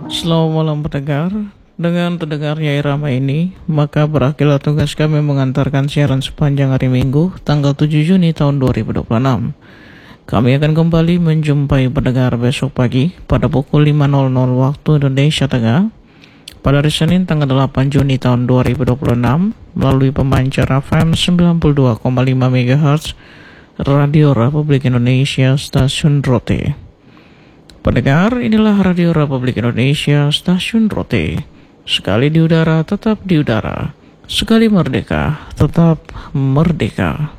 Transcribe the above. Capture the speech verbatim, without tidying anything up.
Selamat malam pendengar. Dengan terdengarnya irama ini, maka berakhirlah tugas kami mengantarkan siaran sepanjang hari Minggu, tanggal tujuh Juni tahun dua ribu dua puluh enam. Kami akan kembali menjumpai pendengar besok pagi pada pukul lima waktu Indonesia Tengah, pada hari Senin tanggal delapan Juni tahun dua ribu dua puluh enam, melalui pemancar F M sembilan puluh dua koma lima megahertz Radio Republik Indonesia Stasiun Rote. Pendengar, inilah Radio Republik Indonesia Stasiun Rote. Sekali di udara, tetap di udara. Sekali merdeka, tetap merdeka.